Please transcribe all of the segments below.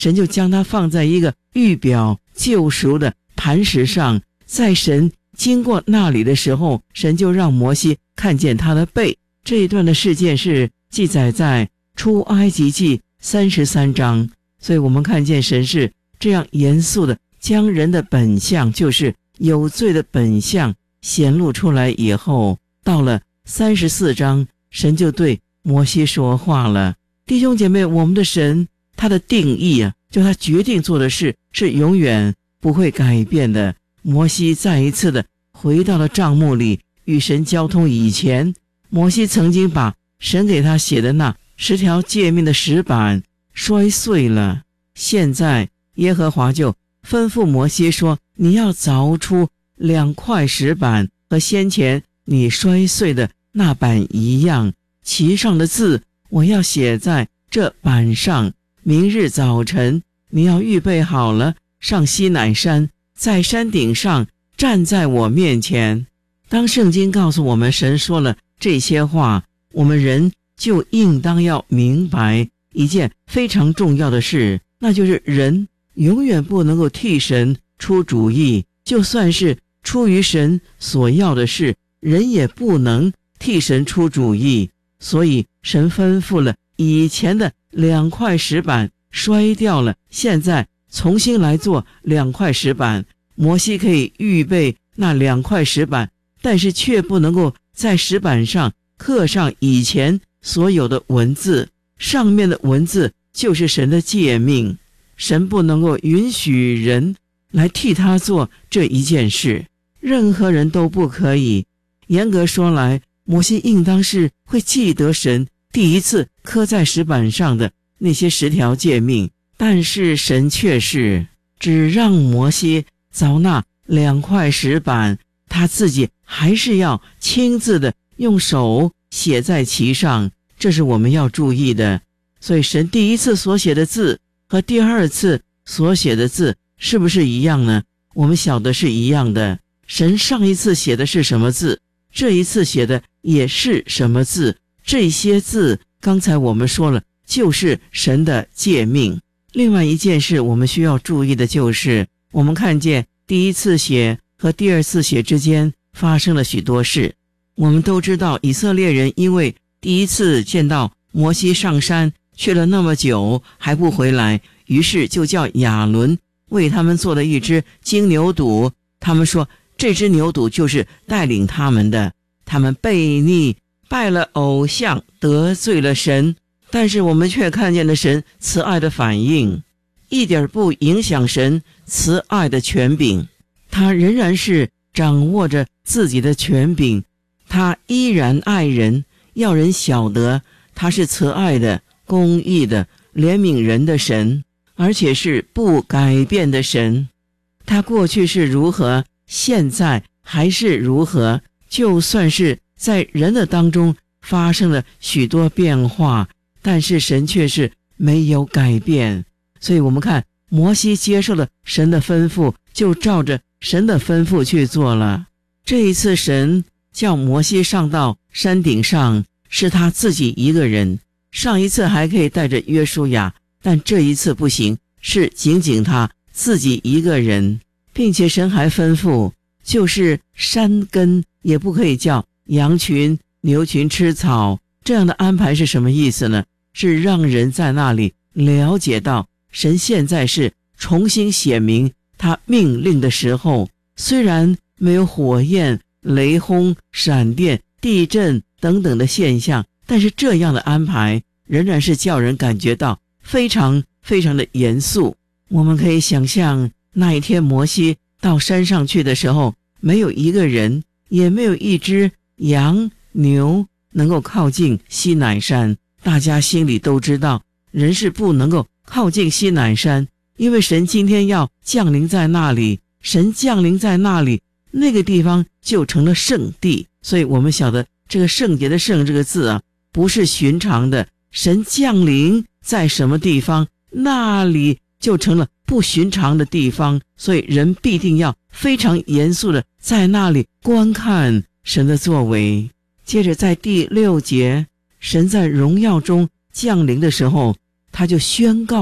神就将它放在一个预表救赎的磐石上，在神经过那里的时候，神就让摩西看见他的背。这一段的事件是记载在出埃及记33章，所以我们看见神是这样严肃的将人的本相，就是有罪的本相显露出来以后，到了34章，神就对摩西说话了。弟兄姐妹，我们的神他的定义就他决定做的事是永远不会改变的。摩西再一次的回到了帐幕里与神交通以前，摩西曾经把神给他写的那10条诫命的石板摔碎了。现在耶和华就吩咐摩西说，你要凿出2块石板，和先前你摔碎的那板一样，其上的字我要写在这板上。明日早晨你要预备好了，上西乃山，在山顶上站在我面前。当圣经告诉我们神说了这些话，我们人就应当要明白一件非常重要的事，那就是人永远不能够替神出主意，就算是出于神所要的事，人也不能替神出主意。所以神吩咐了以前的2块石板摔掉了，现在重新来做2块石板。摩西可以预备那2块石板，但是却不能够在石板上刻上以前所有的文字，上面的文字就是神的诫命。神不能够允许人来替他做这一件事，任何人都不可以。严格说来，摩西应当是会记得神第一次刻在石板上的那些10条诫命，但是神却是只让摩西凿那2块石板，他自己还是要亲自的用手写在其上，这是我们要注意的。所以神第一次所写的字和第二次所写的字是不是一样呢？我们晓得是一样的。神上一次写的是什么字，这一次写的也是什么字，这些字刚才我们说了就是神的诫命。另外一件事我们需要注意的就是，我们看见第一次写和第二次写之间发生了许多事。我们都知道以色列人因为第一次见到摩西上山去了那么久还不回来，于是就叫亚伦为他们做了一只金牛犊。他们说这只牛犊就是带领他们的，他们悖逆拜了偶像，得罪了神。但是我们却看见了神慈爱的反应，一点不影响神慈爱的权柄。他仍然是掌握着自己的权柄，他依然爱人，要人晓得他是慈爱的、公义的、怜悯人的神，而且是不改变的神。他过去是如何，现在还是如何，就算是在人的当中发生了许多变化，但是神却是没有改变。所以我们看摩西接受了神的吩咐，就照着神的吩咐去做了。这一次神叫摩西上到山顶上，是他自己一个人。上一次还可以带着约书亚，但这一次不行，是仅仅他自己一个人。并且神还吩咐，就是山根也不可以叫羊群牛群吃草。这样的安排是什么意思呢？是让人在那里了解到神现在是重新写明他命令的时候，虽然没有火焰、雷轰、闪电、地震等等的现象，但是这样的安排仍然是叫人感觉到非常非常的严肃。我们可以想象那一天摩西到山上去的时候，没有一个人，也没有一只羊牛能够靠近西乃山。大家心里都知道，人是不能够靠近西乃山，因为神今天要降临在那里，神降临在那里，那个地方就成了圣地。所以我们晓得这个圣洁的圣这个字不是寻常的，神降临在什么地方，那里就成了不寻常的地方。所以人必定要非常严肃的在那里观看神的作为。接着在第6节，神在荣耀中降临的时候，他就宣告了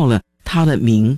他的名